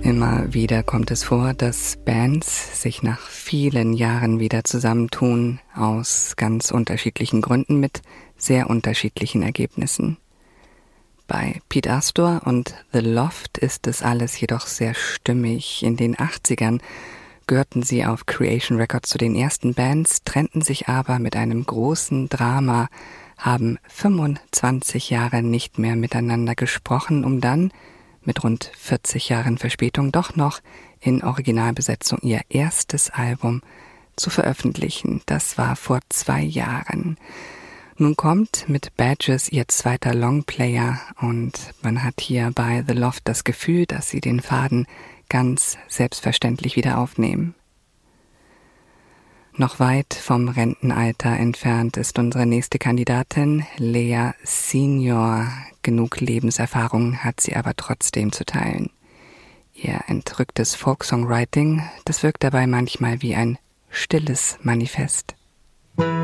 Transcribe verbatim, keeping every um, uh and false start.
Immer wieder kommt es vor, dass Bands sich nach vielen Jahren wieder zusammentun, aus ganz unterschiedlichen Gründen mit sehr unterschiedlichen Ergebnissen. Bei Pete Astor und The Loft ist es alles jedoch sehr stimmig. In den achtzigern gehörten sie auf Creation Records zu den ersten Bands, trennten sich aber mit einem großen Drama, haben fünfundzwanzig Jahre nicht mehr miteinander gesprochen, um dann mit rund vierzig Jahren Verspätung doch noch in Originalbesetzung ihr erstes Album zu veröffentlichen. Das war vor zwei Jahren. Nun kommt mit Badges ihr zweiter Longplayer und man hat hier bei The Loft das Gefühl, dass sie den Faden ganz selbstverständlich wieder aufnehmen. Noch weit vom Rentenalter entfernt ist unsere nächste Kandidatin, Lea Senior. Genug Lebenserfahrung hat sie aber trotzdem zu teilen. Ihr entrücktes Folk-Songwriting, das wirkt dabei manchmal wie ein stilles Manifest.